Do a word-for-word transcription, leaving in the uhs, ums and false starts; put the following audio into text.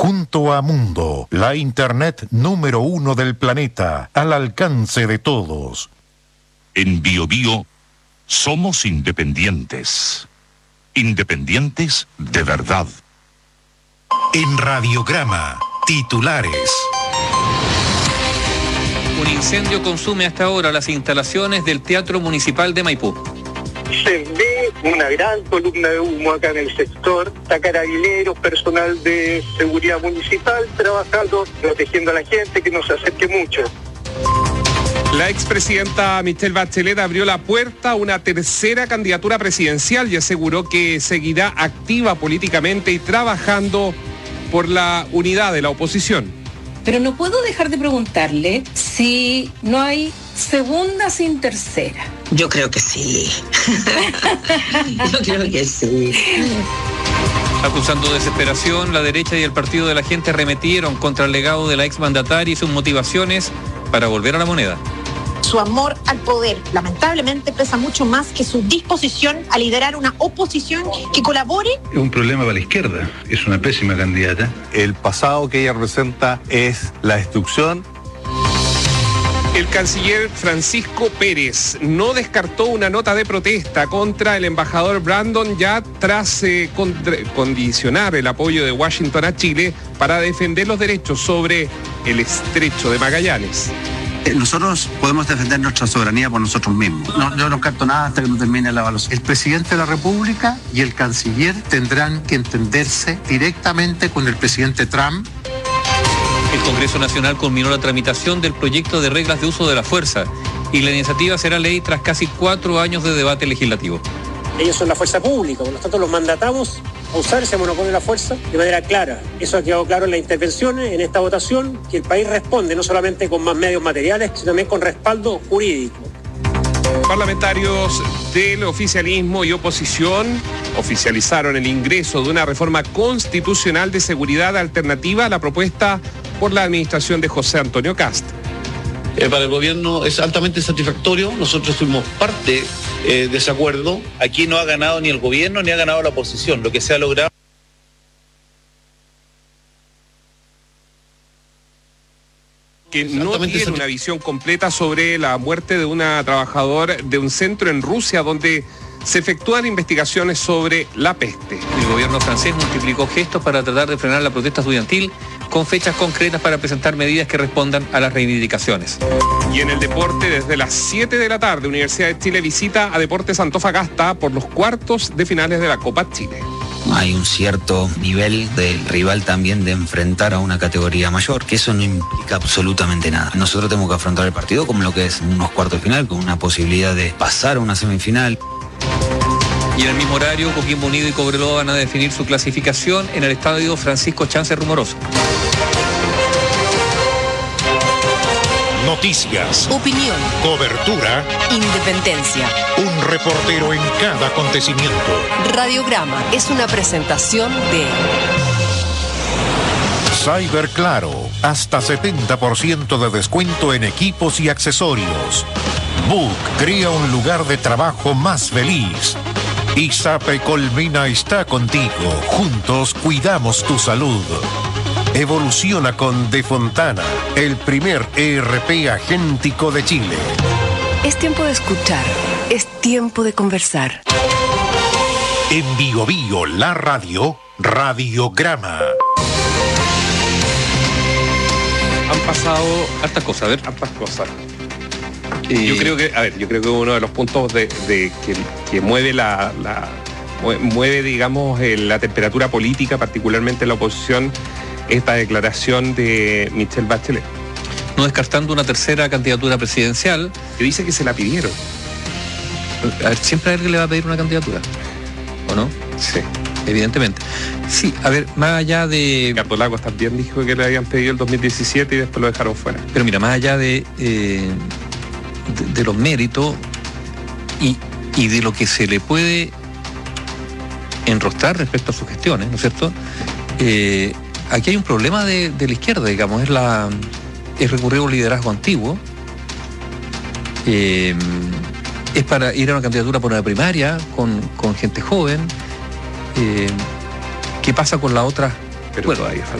junto a Mundo, la internet número uno del planeta, al alcance de todos. En Bio Bio somos independientes. Independientes de verdad. En Radiograma, titulares. Un incendio consume hasta ahora las instalaciones del Teatro Municipal de Maipú. Se ve una gran columna de humo acá en el sector. Está carabineros, personal de seguridad municipal trabajando, protegiendo a la gente, que no se acerque mucho. La expresidenta Michelle Bachelet abrió la puerta a una tercera candidatura presidencial y aseguró que seguirá activa políticamente y trabajando por la unidad de la oposición. Pero no puedo dejar de preguntarle si no hay segunda sin tercera. Yo creo que sí. Yo creo que sí. Acusando desesperación, la derecha y el Partido de la Gente arremetieron contra el legado de la exmandataria y sus motivaciones para volver a la moneda. Su amor al poder, lamentablemente, pesa mucho más que su disposición a liderar una oposición que colabore. Es un problema para la izquierda, es una pésima candidata. El pasado que ella representa es la destrucción. El canciller Francisco Pérez no descartó una nota de protesta contra el embajador Brandon ya tras eh, contra, condicionar el apoyo de Washington a Chile para defender los derechos sobre el estrecho de Magallanes. Nosotros podemos defender nuestra soberanía por nosotros mismos. No, yo no canto nada hasta que no termine la evaluación. El presidente de la República y el canciller tendrán que entenderse directamente con el presidente Trump. El Congreso Nacional culminó la tramitación del proyecto de reglas de uso de la fuerza y la iniciativa será ley tras casi cuatro años de debate legislativo. Ellos son la fuerza pública, por lo tanto los mandatamos a usar ese monopolio de la fuerza de manera clara. Eso ha quedado claro en las intervenciones, en esta votación, que el país responde no solamente con más medios materiales, sino también con respaldo jurídico. Parlamentarios del oficialismo y oposición oficializaron el ingreso de una reforma constitucional de seguridad alternativa a la propuesta por la administración de José Antonio Kast. Eh, para el gobierno es altamente satisfactorio, nosotros fuimos parte eh, de ese acuerdo. Aquí no ha ganado ni el gobierno ni ha ganado la oposición, lo que se ha logrado. Que no tiene una visión completa sobre la muerte de una trabajadora de un centro en Rusia donde se efectúan investigaciones sobre la peste. El gobierno francés multiplicó gestos para tratar de frenar la protesta estudiantil con fechas concretas para presentar medidas que respondan a las reivindicaciones. Y en el deporte, desde las siete de la tarde, Universidad de Chile visita a Deportes Antofagasta por los cuartos de finales de la Copa Chile. Hay un cierto nivel del rival también de enfrentar a una categoría mayor, que eso no implica absolutamente nada. Nosotros tenemos que afrontar el partido como lo que es unos cuartos de final, con una posibilidad de pasar a una semifinal. Y en el mismo horario, Coquimbo Unido y Cobreloa van a definir su clasificación en el estadio Francisco Chance Rumoroso. Noticias, opinión, cobertura, independencia. Un reportero en cada acontecimiento. Radiograma es una presentación de Cyber Claro, hasta setenta por ciento de descuento en equipos y accesorios. Book crea un lugar de trabajo más feliz. ISAPRE Colmena está contigo. Juntos cuidamos tu salud. Evoluciona con De Fontana, el primer E R P agéntico de Chile. Es tiempo de escuchar, es tiempo de conversar. En Bio Bio, la radio, Radiograma. Han pasado hartas cosas, a ver. hartas cosas. Eh, yo creo que, a ver, yo creo que uno de los puntos de, de que, que mueve la, la mueve, digamos, eh, la temperatura política, particularmente en la oposición, esta declaración de Michelle Bachelet. No descartando una tercera candidatura presidencial. Que dice que se la pidieron. A ver, siempre a alguien le va a pedir una candidatura, ¿o no? Sí. Evidentemente. Sí, a ver, más allá de... Ricardo Lagos también dijo que le habían pedido el dos mil diecisiete y después lo dejaron fuera. Pero mira, más allá de, eh, de, de los méritos y, y de lo que se le puede enrostrar respecto a sus gestiones, ¿no es cierto? Eh, aquí hay un problema de, de la izquierda, digamos, es la es recurrir a un liderazgo antiguo, eh, es para ir a una candidatura por una primaria con, con gente joven. Eh, ¿Qué pasa con la otra? Pero bueno, todavía